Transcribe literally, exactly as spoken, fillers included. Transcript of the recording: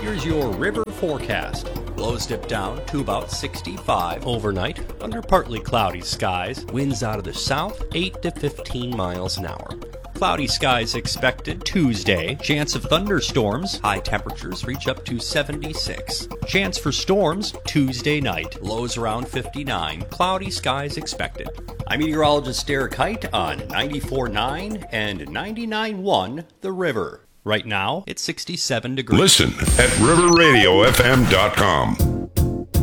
Here's your river forecast. Lows dip down to about sixty-five. Overnight, under partly cloudy skies, winds out of the south, eight to fifteen miles an hour. Cloudy skies expected Tuesday. Chance of thunderstorms. High temperatures reach up to seventy-six. Chance for storms Tuesday night. Lows around fifty-nine. Cloudy skies expected. I'm meteorologist Derek Height on ninety-four point nine and ninety-nine point one The River. Right now, it's sixty-seven degrees. Listen at river radio f m dot com.